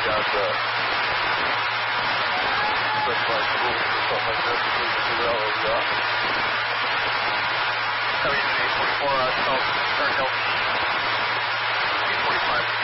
got specified rules or something like this, so we can figure out what we got. WD-44, south, turn health, 845.